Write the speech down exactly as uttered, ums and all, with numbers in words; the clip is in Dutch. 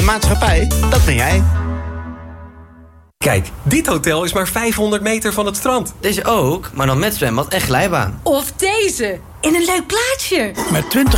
maatschappij, dat ben jij. Kijk, dit hotel is maar vijfhonderd meter van het strand. Deze ook, maar dan met zwembad en glijbaan. Of deze, in een leuk plaatsje. Met twintig